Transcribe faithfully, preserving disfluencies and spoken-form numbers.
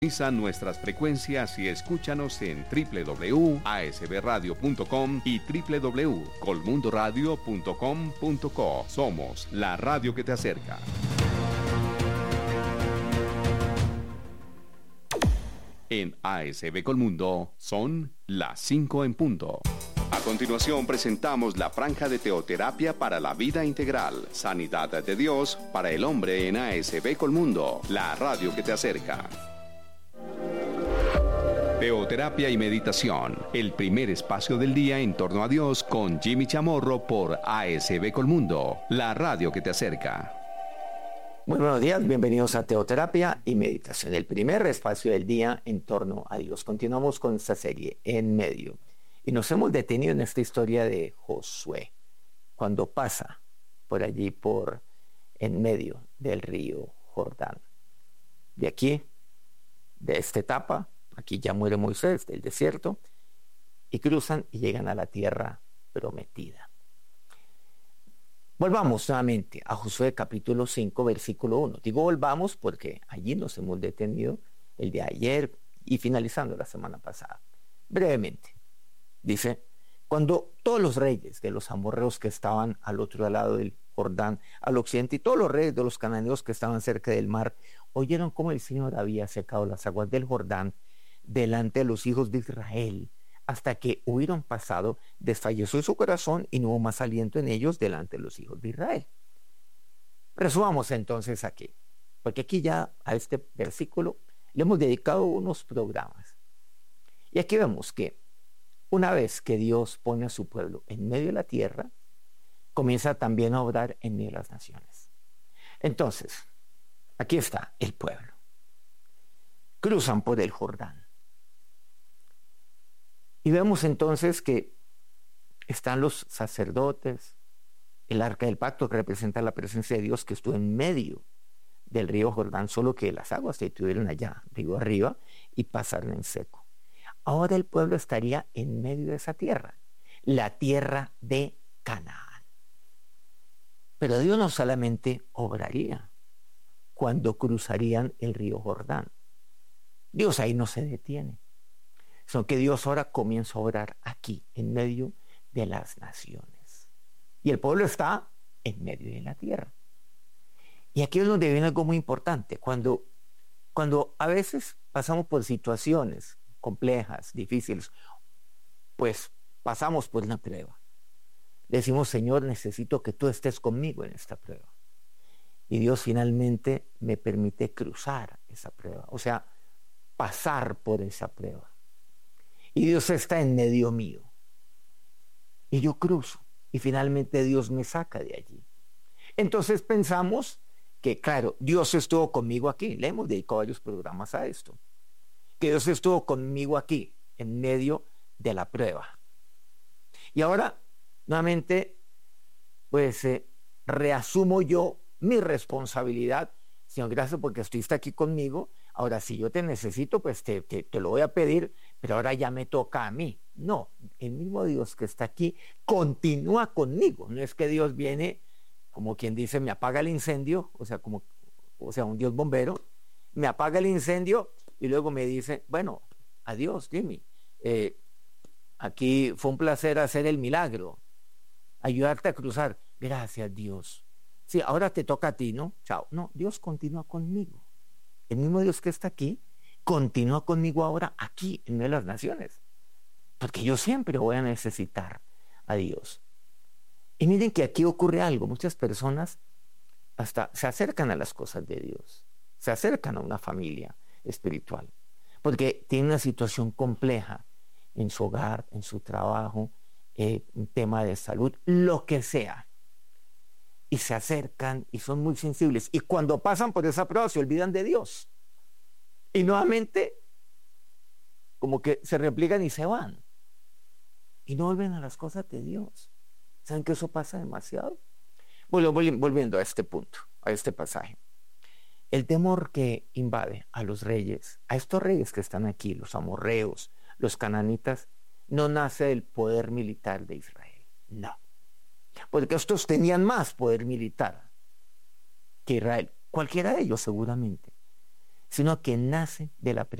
Sintoniza nuestras frecuencias y escúchanos en doble u doble u doble u punto a s b radio punto com y doble u doble u doble u punto colmundoradio punto com punto co. Somos la radio que te acerca. En A S B Colmundo son las cinco en punto. A continuación presentamos la franja de teoterapia para la vida integral, sanidad de Dios para el hombre en A S B Colmundo, la radio que te acerca. Teoterapia y meditación, el primer espacio del día en torno a Dios con Jimmy Chamorro por A S B Colmundo, la radio que te acerca. Muy buenos días, bienvenidos a Teoterapia y Meditación, el primer espacio del día en torno a Dios. Continuamos con esta serie, En Medio, y nos hemos detenido en esta historia de Josué, cuando pasa por allí, por en medio del río Jordán. De aquí, de esta etapa, aquí ya muere Moisés del desierto, y cruzan y llegan a la tierra prometida. Volvamos nuevamente a Josué capítulo cinco, versículo uno. Digo volvamos porque allí nos hemos detenido el de ayer y finalizando la semana pasada. Brevemente, dice, cuando todos los reyes de los amorreos que estaban al otro lado del Jordán, al occidente, y todos los reyes de los cananeos que estaban cerca del mar, oyeron cómo el Señor había secado las aguas del Jordán delante de los hijos de Israel, hasta que hubieron pasado, desfalleció su corazón y no hubo más aliento en ellos delante de los hijos de Israel. Resumamos entonces aquí, porque aquí ya a este versículo le hemos dedicado unos programas. Y aquí vemos que una vez que Dios pone a su pueblo en medio de la tierra, comienza también a obrar en medio de las naciones. Entonces, aquí está el pueblo. Cruzan por el Jordán. Y vemos entonces que están los sacerdotes, el arca del pacto que representa la presencia de Dios que estuvo en medio del río Jordán, solo que las aguas se detuvieron allá, río arriba, y pasaron en seco. Ahora el pueblo estaría en medio de esa tierra, la tierra de Canaán. Pero Dios no solamente obraría cuando cruzarían el río Jordán. Dios ahí no se detiene, sino que Dios ahora comienza a obrar aquí, en medio de las naciones. Y el pueblo está en medio de la tierra. Y aquí es donde viene algo muy importante. Cuando, cuando a veces pasamos por situaciones complejas, difíciles, pues pasamos por una prueba. Decimos, Señor, necesito que tú estés conmigo en esta prueba. Y Dios finalmente me permite cruzar esa prueba, o sea, pasar por esa prueba. Y Dios está en medio mío. Y yo cruzo. Y finalmente Dios me saca de allí. Entonces pensamos que, claro, Dios estuvo conmigo aquí. Le hemos dedicado varios programas a esto. Que Dios estuvo conmigo aquí, en medio de la prueba. Y ahora, nuevamente, pues eh, reasumo yo mi responsabilidad. Señor, gracias porque estuviste aquí conmigo. Ahora, si yo te necesito, pues te, te, te lo voy a pedir, pero ahora ya me toca a mí. No, el mismo Dios que está aquí continúa conmigo. No es que Dios viene, como quien dice, me apaga el incendio, o sea, como, o sea, un Dios bombero, me apaga el incendio y luego me dice, bueno, adiós, Jimmy. Eh, aquí fue un placer hacer el milagro, ayudarte a cruzar. Gracias, Dios. Sí, ahora te toca a ti, ¿no? Chao. No, Dios continúa conmigo. El mismo Dios que está aquí, continúa conmigo ahora aquí, en medio de las naciones. Porque yo siempre voy a necesitar a Dios. Y miren que aquí ocurre algo. Muchas personas hasta se acercan a las cosas de Dios. Se acercan a una familia espiritual. Porque tienen una situación compleja en su hogar, en su trabajo, eh, un tema de salud, lo que sea. Y se acercan y son muy sensibles. Y cuando pasan por esa prueba se olvidan de Dios. Y nuevamente, como que se replican y se van. Y no vuelven a las cosas de Dios. ¿Saben que eso pasa demasiado? Bueno, volviendo a este punto, a este pasaje. El temor que invade a los reyes, a estos reyes que están aquí, los amorreos, los cananitas, no nace del poder militar de Israel. No. Porque estos tenían más poder militar que Israel, cualquiera de ellos seguramente, sino que nace de la